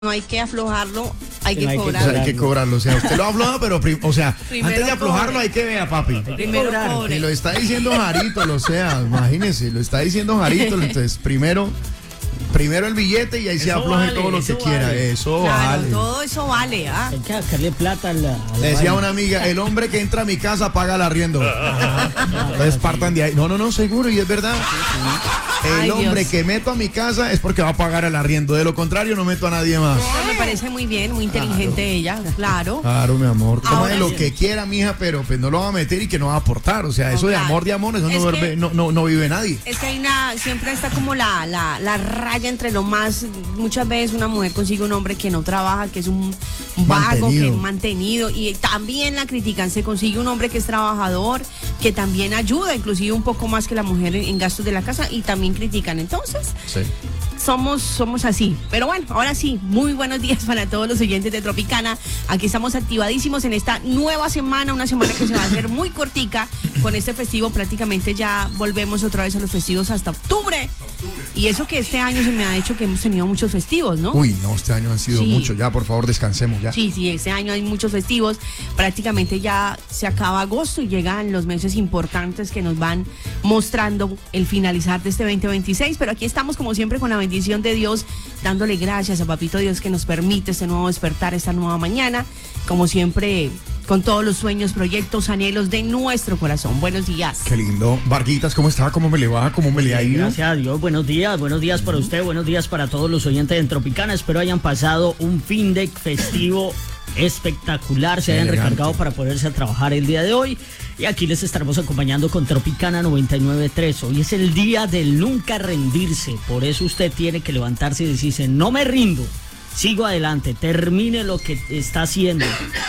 no hay que aflojarlo, hay Que que no hay que cobrarlo. Hay que cobrarlo, o sea, usted lo afloja, pero antes Primero de aflojarlo cobre. hay que ver, papi. Primero cobrar. cobre. Y lo está diciendo Jarito, o sea, imagínese, lo está diciendo Jarito, entonces primero el billete y ahí se Eso afloje vale, todo lo que eso quiera, vale. eso Claro, vale. todo eso vale, ¿ah? Hay que sacarle plata a la Le decía vaina. una amiga, el hombre que entra a mi casa paga el arriendo. Entonces partan de ahí. No, seguro, y es verdad. Ay, El hombre Dios. que meto a mi casa es porque va a pagar el arriendo. De lo contrario, no meto a nadie más. No, me parece muy bien, muy inteligente ella, claro. Claro, mi amor. Toma Ahora de lo sí. que quiera, mija, pero pues no lo va a meter y que no va a aportar. O sea, No, eso de claro. amor, eso Es no, que- no vive nadie. Es que hay siempre está como la raya entre lo más, muchas veces una mujer consigue un hombre que no trabaja, que es un vago, que es mantenido, y también la critican, se consigue un hombre que es trabajador, que también ayuda, inclusive un poco más que la mujer en gastos de la casa, y también critican. Entonces, Sí. somos así. Pero bueno, ahora sí, muy buenos días para todos los oyentes de Tropicana. Aquí estamos activadísimos en esta nueva semana, una semana que se va a hacer muy cortica. Con este festivo prácticamente ya volvemos otra vez a los festivos hasta octubre. Y eso que este año se me ha hecho que hemos tenido muchos festivos, ¿no? Uy, no, este año han sido Sí. muchos. Ya, por favor, descansemos ya. Sí, este año hay muchos festivos. Prácticamente ya se acaba agosto y llegan los meses importantes que nos van mostrando el finalizar de este 2026. Pero aquí estamos, como siempre, con la bendición de Dios, dándole gracias a Papito Dios que nos permite este nuevo despertar, esta nueva mañana. Como siempre, con todos los sueños, proyectos, anhelos de nuestro corazón. Buenos días. Qué lindo. Varguitas, ¿cómo está? ¿Cómo me le va? ¿Cómo me le ha ido? Gracias a Dios, buenos días para usted, buenos días para todos los oyentes de Tropicana. Espero hayan pasado un fin de festivo espectacular, se hayan Elegante. recargado para ponerse a trabajar el día de hoy. Y aquí les estaremos acompañando con Tropicana 99.3. Hoy es el día del nunca rendirse, por eso usted tiene que levantarse y decirse, no me rindo, sigo adelante, termine lo que está haciendo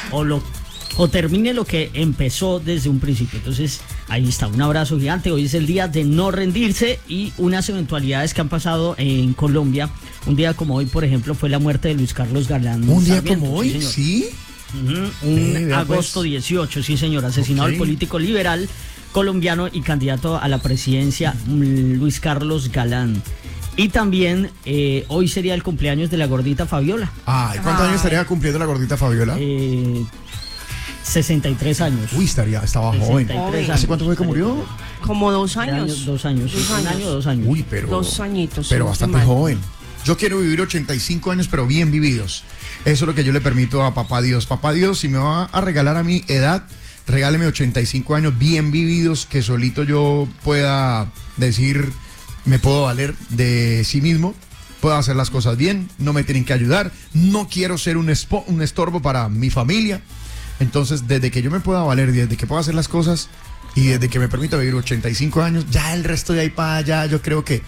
o termine lo que empezó desde un principio. Entonces, ahí está, un abrazo gigante. Hoy es el día de no rendirse y unas eventualidades que han pasado en Colombia. Un día como hoy, por ejemplo, fue la muerte de Luis Carlos Galán. Un día Sarmiento, como hoy, señor. ¿sí? Un vea, agosto pues. 18, sí señor, asesinado Ok. el político liberal colombiano y candidato a la presidencia Luis Carlos Galán. Y también hoy sería el cumpleaños de la gordita Fabiola. Ay, ¿cuántos Ay. años estaría cumpliendo la gordita Fabiola? 63 años. Uy, estaba joven. 63 ¿Hace cuánto fue que murió? Como 2 años. 2 años. Dos Un años. año, 2 años. Uy, pero 2 añitos. pero sí, bastante mal. joven. Yo quiero vivir 85 años, pero bien vividos. Eso es lo que yo le permito a Papá Dios. Papá Dios, si me va a regalar a mi edad, regáleme 85 años bien vividos, que solito yo pueda decir, me puedo valer de sí mismo, puedo hacer las cosas bien, no me tienen que ayudar, no quiero ser un estorbo para mi familia. Entonces, desde que yo me pueda valer, desde que pueda hacer las cosas y desde que me permita vivir 85 años, ya el resto de ahí para allá, yo creo que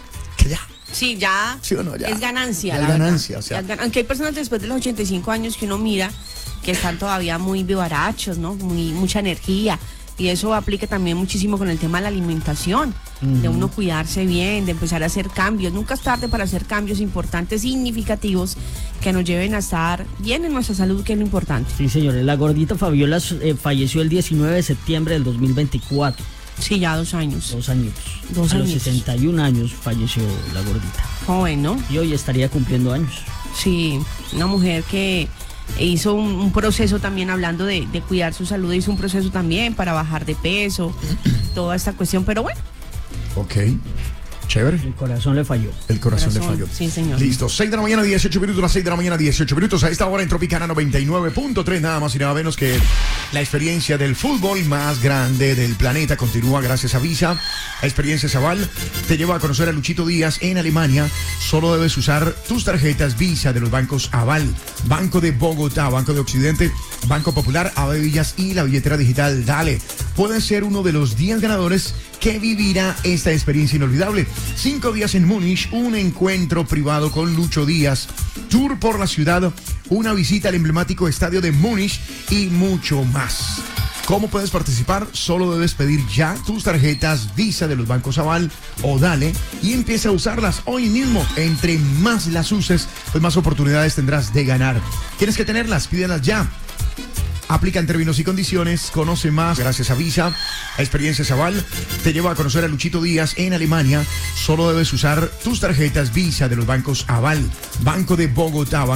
ya. Sí, ya, ¿Sí o no? Ya. es ganancia. Ya la es verdad. ganancia, o sea. Aunque hay personas después de los 85 años que uno mira que están todavía muy vivarachos, ¿no? Mucha energía. Y eso aplica también muchísimo con el tema de la alimentación, de uno cuidarse bien, de empezar a hacer cambios. Nunca es tarde para hacer cambios importantes, significativos, que nos lleven a estar bien en nuestra salud, que es lo importante. Sí, señores. La gordita Fabiola falleció el 19 de septiembre del 2024. Sí, ya 2 años. 2 años. Dos A los años. 61 años falleció la gordita. Joven, ¿no? Y hoy estaría cumpliendo años. Sí, una mujer que hizo un proceso también, hablando de cuidar su salud, hizo un proceso también para bajar de peso, toda esta cuestión, pero bueno, Ok, chévere. El corazón le falló. El corazón le Corazón, falló. sí, señor. Listo, 6 de la mañana, 18 minutos, las 6 de la mañana, 18 minutos. A esta hora en Tropicana 99.3, nada más y nada menos que la experiencia del fútbol más grande del planeta. Continúa gracias a Visa. Experiencia Zaval te lleva a conocer a Luchito Díaz en Alemania. Solo debes usar tus tarjetas Visa de los bancos Aval, Banco de Bogotá, Banco de Occidente, Banco Popular, AB Villas y la billetera digital Dale. Puedes ser uno de los 10 ganadores que vivirá esta experiencia inolvidable. 5 días en Múnich, un encuentro privado con Lucho Díaz, tour por la ciudad, una visita al emblemático estadio de Múnich y mucho más. ¿Cómo puedes participar? Solo debes pedir ya tus tarjetas Visa de los bancos Aval o Dale y empieza a usarlas hoy mismo. Entre más las uses, pues más oportunidades tendrás de ganar. Tienes que tenerlas, pídelas ya. Aplican términos y condiciones. Conoce más gracias a Visa. Experiencias Aval te lleva a conocer a Luchito Díaz en Alemania. Solo debes usar tus tarjetas Visa de los bancos Aval, Banco de Bogotá,